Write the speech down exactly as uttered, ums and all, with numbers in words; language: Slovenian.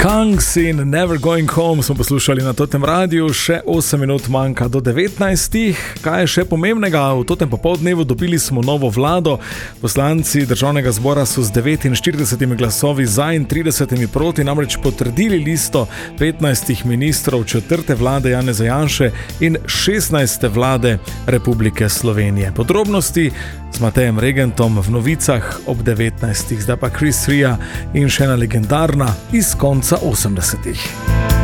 Kangs in Never Going Home smo poslušali na Totem radiju, še osem minut manjka do devetnajstih. Kaj je še pomembnega? V Totem popoldnevu dobili smo novo vlado. Poslanci Državnega zbora so z devetinštiridesetimi glasovi za in tridesetimi proti namreč potrdili listo petnajstih ministrov četrte vlade Janeza Janše in šestnajste vlade Republike Slovenije. Podrobnosti z Matejem Regentom v novicah ob devetnajstih. Zdaj pa Chris Ria in še ena legendarna iz konca osemdesetih.